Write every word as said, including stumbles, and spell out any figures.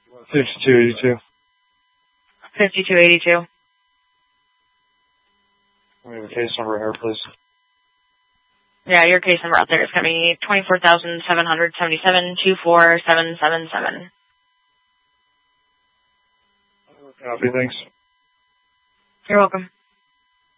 fifty-two eighty-two. fifty-two eighty-two. We have a case number here, please. Yeah, your case number out there is going to be twenty-four thousand seven hundred seventy-seven two four seven seven seven. Copy, thanks. You're welcome.